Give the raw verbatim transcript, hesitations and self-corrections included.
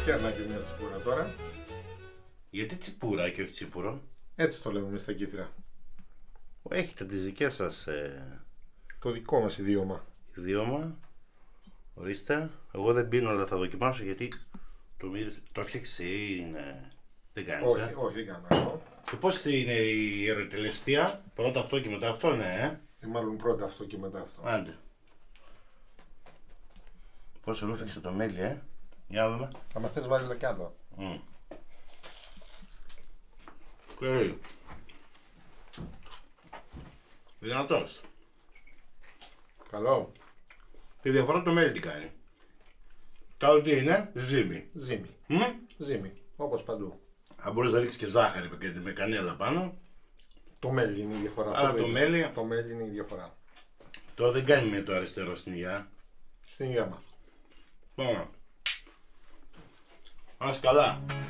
Κέρνα και μια τσιπούρα τώρα. Γιατί τσιπούρα και όχι τσίπουρο? Έτσι το λέμε εμείς στα Κύθυρα. Έχετε τις δικές σας ε... Το δικό μας ιδίωμα. Ιδίωμα. Ορίστε. Εγώ δεν πίνω, αλλά θα δοκιμάσω γιατί το μύρισε. Το έφτιαξε ή είναι... Δεν κάνεις, Όχι, ε? όχι, δεν κάνω αυτό. Και πώς είναι η ερωτελεστία? Πρώτα αυτό και μετά αυτό, ναι, ε? Ή μάλλον πρώτα αυτό και μετά αυτό. Άντε. Πώς ρούφηξε το μέλι, ε? Για να δούμε. Αν θες βάλει κι άλλο. Mm. Okay. Δυνατός. Καλό. Τη διαφορά το μέλι τι κάνει? Τα άλλο τι είναι? Ζύμη. Ζύμη. Mm? Ζύμη. Όπως παντού. Αν μπορείς να ρίξεις και ζάχαρη με κανέλα πάνω. Το μέλι είναι η διαφορά. Άρα το μέλι... Το μέλι είναι η διαφορά. Τώρα δεν κάνει με το αριστερό στην υγεία. Στην υγεία μας. Πάμε. Ας καλά.